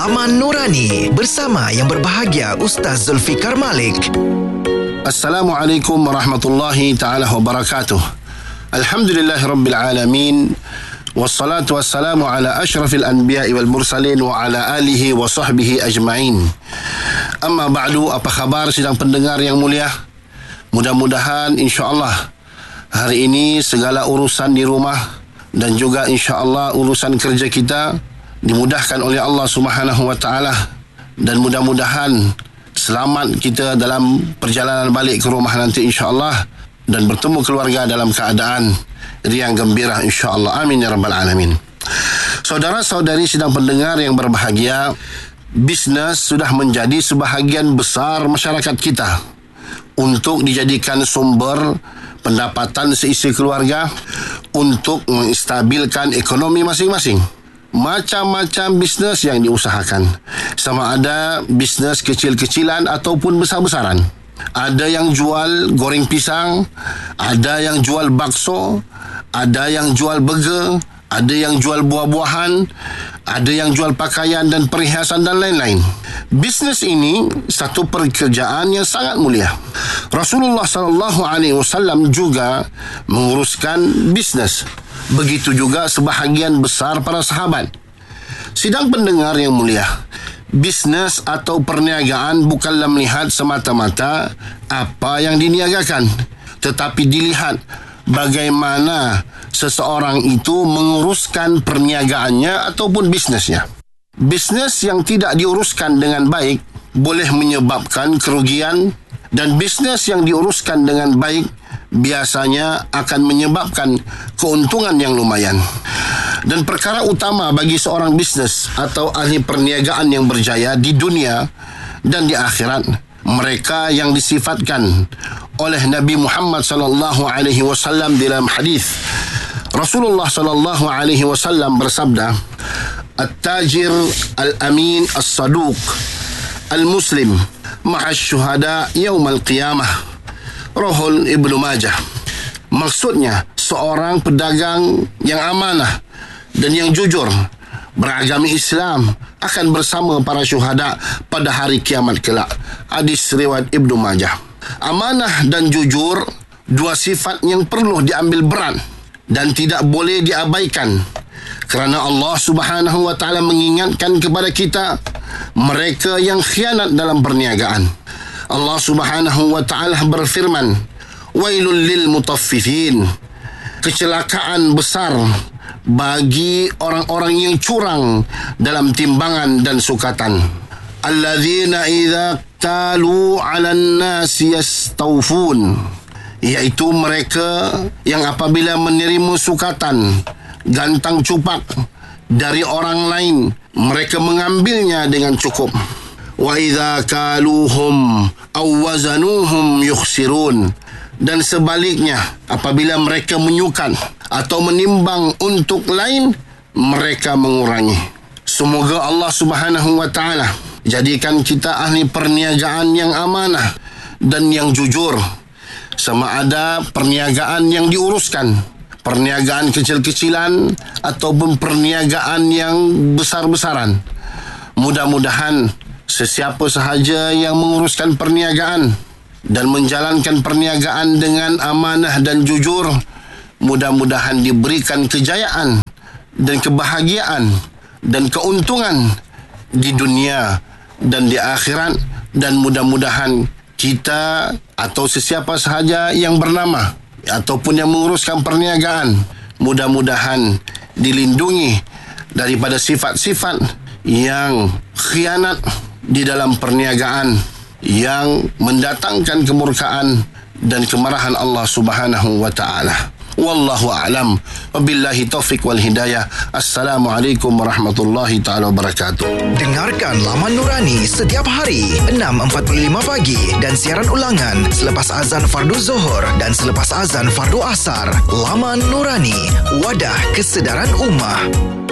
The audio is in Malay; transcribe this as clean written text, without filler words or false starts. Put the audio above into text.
Laman Nurani bersama yang berbahagia Ustaz Zulfikar Malik. Assalamualaikum warahmatullahi ta'ala wabarakatuh. Alhamdulillahirabbil alamin. Wassalatu wassalamu ala asyrafil anbiya'i wal mursalin wa ala alihi wa sahbihi ajma'in. Amma ba'du, apa khabar sidang pendengar yang mulia? Mudah-mudahan insya-Allah hari ini segala urusan di rumah dan juga insya-Allah urusan kerja kita dimudahkan oleh Allah Subhanahu wa taala, dan mudah-mudahan selamat kita dalam perjalanan balik ke rumah nanti insya-Allah, dan bertemu keluarga dalam keadaan riang gembira insya-Allah. Amin ya rabbal alamin. Saudara-saudari sidang pendengar yang berbahagia, bisnes sudah menjadi sebahagian besar masyarakat kita untuk dijadikan sumber pendapatan seisi keluarga, untuk menstabilkan ekonomi masing-masing. Macam-macam bisnes yang diusahakan, sama ada bisnes kecil-kecilan ataupun besar-besaran. Ada yang jual goreng pisang, ada yang jual bakso, ada yang jual burger, ada yang jual buah-buahan, ada yang jual pakaian dan perhiasan dan lain-lain. Bisnes ini satu pekerjaan yang sangat mulia. Rasulullah SAW juga menguruskan bisnes. Begitu juga sebahagian besar para sahabat. Sidang pendengar yang mulia, bisnes atau perniagaan bukanlah melihat semata-mata apa yang diniagakan, tetapi dilihat bagaimana seseorang itu menguruskan perniagaannya ataupun bisnesnya. Bisnes yang tidak diuruskan dengan baik boleh menyebabkan kerugian, dan bisnes yang diuruskan dengan baik biasanya akan menyebabkan keuntungan yang lumayan. Dan perkara utama bagi seorang bisnes atau ahli perniagaan yang berjaya di dunia dan di akhirat, mereka yang disifatkan oleh Nabi Muhammad sallallahu alaihi wasallam dalam hadis. Rasulullah sallallahu alaihi wasallam bersabda, "At-tajir al-amin as-saduq al-muslim ma'a syuhada yaumal qiyamah." Rahul Ibnu Majah. Maksudnya, seorang pedagang yang amanah dan yang jujur beragama Islam akan bersama para syuhada pada hari kiamat kelak. Hadis riwayat Ibnu Majah. Amanah dan jujur, dua sifat yang perlu diambil berat dan tidak boleh diabaikan, kerana Allah Subhanahu wa taala mengingatkan kepada kita mereka yang khianat dalam perniagaan. Allah Subhanahu wa taala berfirman, "Wailul lil mutaffifin." Kecelakaan besar bagi orang-orang yang curang dalam timbangan dan sukatan. Alladzina idza talu 'alan nasi yastawfun, iaitu mereka yang apabila menerima sukatan gantang cupak dari orang lain, mereka mengambilnya dengan cukup. Wa idza kaluhum aw wazanuhum yukhsirun, dan sebaliknya apabila mereka menyukat atau menimbang untuk lain, mereka mengurangi. Semoga Allah Subhanahu wa taala jadikan kita ahli perniagaan yang amanah dan yang jujur, sama ada perniagaan yang diuruskan, perniagaan kecil-kecilan ataupun perniagaan yang besar-besaran. Mudah-mudahan sesiapa sahaja yang menguruskan perniagaan dan menjalankan perniagaan dengan amanah dan jujur, mudah-mudahan diberikan kejayaan dan kebahagiaan dan keuntungan di dunia dan di akhirat. Dan mudah-mudahan kita atau sesiapa sahaja yang bernama ataupun yang menguruskan perniagaan, mudah-mudahan dilindungi daripada sifat-sifat yang khianat di dalam perniagaan yang mendatangkan kemurkaan dan kemarahan Allah Subhanahu wa taala. Wallahu a'lam. Wabillahi taufik wal hidayah. Assalamualaikum warahmatullahi taala wabarakatuh. Dengarkan Laman Nurani setiap hari 6.45 pagi dan siaran ulangan selepas azan fardu Zuhur dan selepas azan fardu Asar. Laman Nurani, wadah kesedaran ummah.